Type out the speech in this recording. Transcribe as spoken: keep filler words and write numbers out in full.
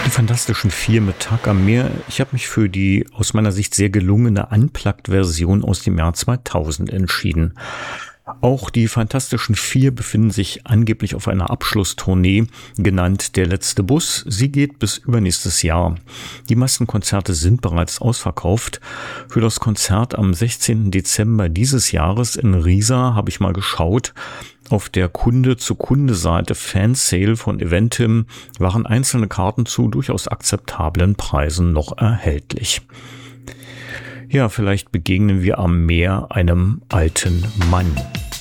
Die Fantastischen Vier mit Tag am Meer. Ich habe mich für die aus meiner Sicht sehr gelungene Unplugged-Version aus dem Jahr zweitausend entschieden. Auch die Fantastischen Vier befinden sich angeblich auf einer Abschlusstournee, genannt Der letzte Bus. Sie geht bis übernächstes Jahr. Die meisten Konzerte sind bereits ausverkauft. Für das Konzert am sechzehnten Dezember dieses Jahres in Riesa habe ich mal geschaut. Auf der Kunde-zu-Kunde-Seite Fansale von Eventim waren einzelne Karten zu durchaus akzeptablen Preisen noch erhältlich. Ja, vielleicht begegnen wir am Meer einem alten Mann.